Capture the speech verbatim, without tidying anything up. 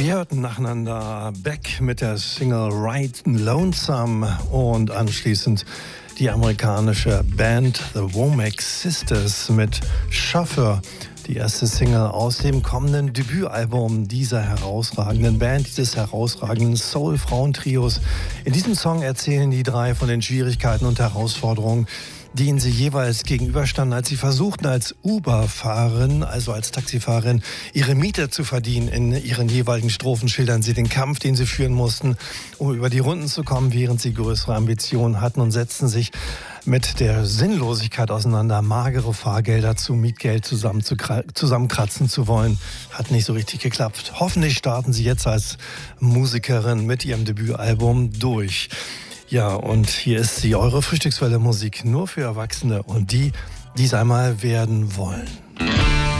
Wir hörten nacheinander Beck mit der Single Ride Lonesome und anschließend die amerikanische Band The Womack Sisters mit Chauffeur, die erste Single aus dem kommenden Debütalbum dieser herausragenden Band, dieses herausragenden Soul-Frauentrios. In diesem Song erzählen die drei von den Schwierigkeiten und Herausforderungen, denen sie jeweils gegenüberstanden, als sie versuchten, als Uber-Fahrerin, also als Taxifahrerin, ihre Miete zu verdienen. In ihren jeweiligen Strophen schildern sie den Kampf, den sie führen mussten, um über die Runden zu kommen, während sie größere Ambitionen hatten, und setzten sich mit der Sinnlosigkeit auseinander, magere Fahrgelder zu Mietgeld zusammenkratzen zu wollen. Hat nicht so richtig geklappt. Hoffentlich starten sie jetzt als Musikerin mit ihrem Debütalbum durch. Ja, und hier ist sie, eure Frühstückswelle Musik nur für Erwachsene und die, die es einmal werden wollen.